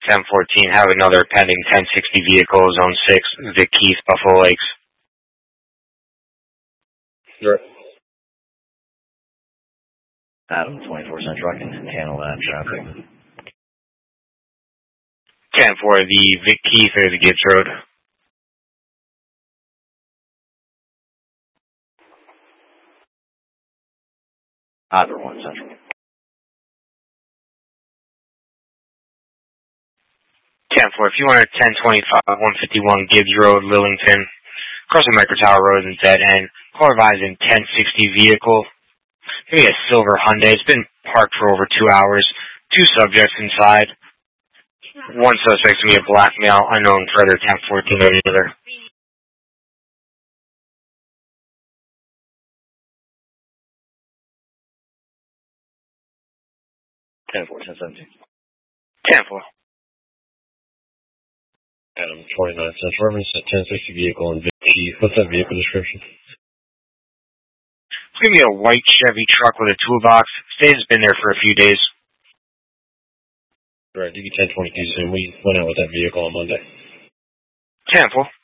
1014, have another pending 1060 vehicle, Zone 6, Vic Keith, Buffalo Lakes. Right. Adam, 24 Central, I can handle that traffic. 10-4, the Vic Keith or the Gibbs Road. Either one, Central. 10-4, if you want a 1025, 151 Gibbs Road, Lillington, across the Micro Tower Road and dead end, car advising 1060 vehicle. Maybe a silver Hyundai. It's been parked for over 2 hours. 2 subjects inside. One suspect to be a black male, unknown further, 1014 or the other. Ten 1017. 10-4. Adam, 29 Central, reference at 1060 vehicle and Vic Keith. What's that vehicle description? It's going to be a white Chevy truck with a toolbox. Stays has been there for a few days. Right, DB 1022 soon. We went out with that vehicle on Monday. 10-4.